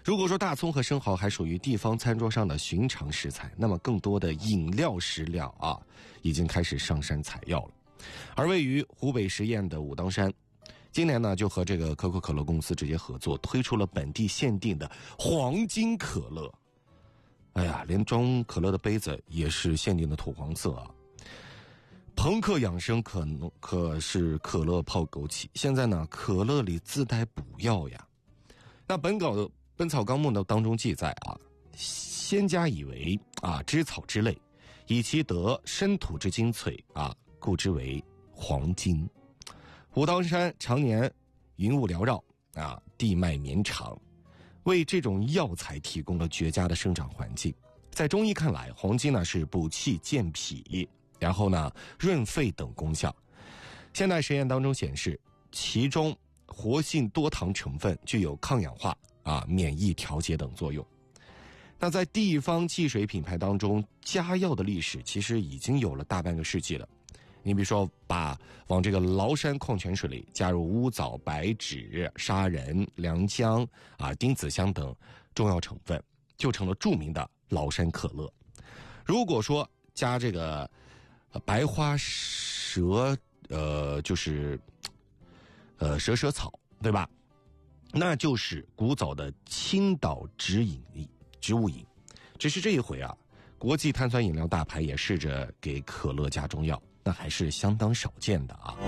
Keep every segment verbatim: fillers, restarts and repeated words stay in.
如果说大葱和生蚝还属于地方餐桌上的寻常食材，那么更多的饮料食料啊，已经开始上山采药了。而位于湖北十堰的武当山，今年呢就和这个可口可乐公司直接合作，推出了本地限定的黄金可乐。哎呀，连装可乐的杯子也是限定的土黄色啊！朋克养生可能可是可乐泡枸杞，现在呢可乐里自带补药呀。那本稿的《本草纲目》呢当中记载啊，先家以为啊知草之类，以其得深土之精粹啊，故之为黄金。武当山常年云雾缭绕啊，地脉绵长，为这种药材提供了绝佳的生长环境。在中医看来，黄金呢是补气健脾，然后呢润肺等功效。现代实验当中显示，其中活性多糖成分具有抗氧化啊、免疫调节等作用。那在地方汽水品牌当中，加药的历史其实已经有了大半个世纪了。你比如说，把往这个崂山矿泉水里加入乌枣、白芷、砂仁、良姜啊、丁子香等中药成分，就成了著名的崂山可乐。如果说加这个、呃、白花蛇，呃，就是呃蛇舌草，对吧？那就是古早的青岛植饮植物饮。只是这一回啊，国际碳酸饮料大牌也试着给可乐加中药，那还是相当少见的啊。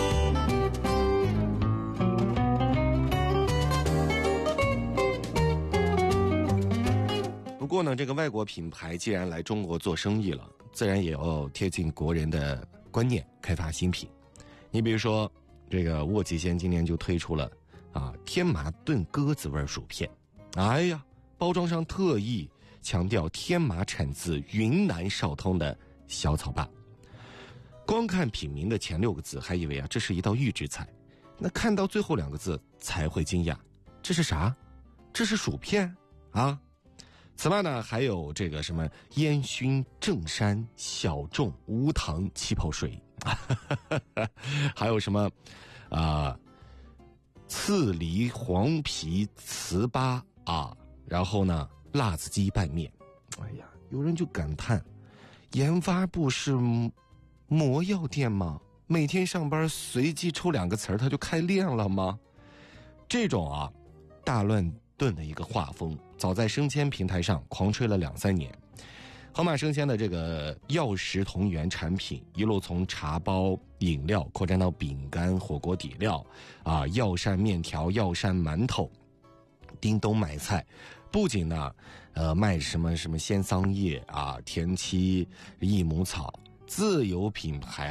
不过呢，这个外国品牌既然来中国做生意了，自然也要贴近国人的观念，开发新品。你比如说，这个沃吉鲜今年就推出了啊天麻炖鸽子味薯片。哎呀，包装上特意强调天麻产自云南昭通的小草坝。光看品名的前六个字，还以为啊这是一道预制菜，那看到最后两个字才会惊讶，这是啥？这是薯片啊！此外呢，还有这个什么烟熏正山小众无糖气泡水，还有什么啊、呃、刺梨黄皮糍粑啊，然后呢辣子鸡拌面。哎呀，有人就感叹，研发部是魔药店吗？每天上班随机抽两个词儿，他就开练了吗？这种啊大乱炖的一个画风，早在生鲜平台上狂吹了两三年。盒马生鲜的这个药食同源产品，一路从茶包、饮料扩展到饼干、火锅底料啊，药膳面条、药膳馒头。叮咚买菜不仅呢呃卖什么什么鲜桑叶啊、田七、益母草，自有品牌